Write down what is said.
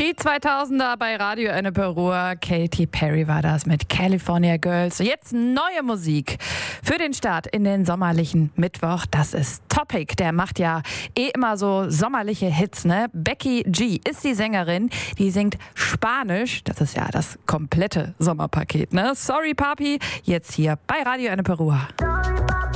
Die 2000er bei Radio Enneperuhr. Katy Perry war das mit California Girls. Jetzt neue Musik für den Start in den sommerlichen Mittwoch. Das ist Topic. Der macht ja immer so sommerliche Hits, ne? Becky G ist die Sängerin. Die singt Spanisch. Das ist ja das komplette Sommerpaket, ne? Sorry, Papi. Jetzt hier bei Radio Enneperuhr.